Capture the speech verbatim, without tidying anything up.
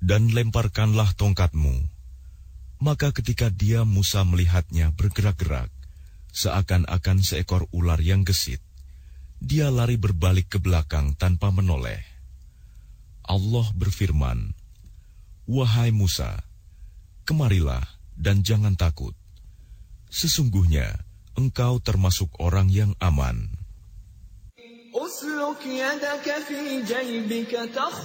Dan lemparkanlah tongkatmu. Maka ketika dia Musa melihatnya bergerak-gerak, seakan-akan seekor ular yang gesit, dia lari berbalik ke belakang tanpa menoleh. Allah berfirman, "Wahai Musa, kemarilah dan jangan takut. Sesungguhnya engkau termasuk orang yang aman."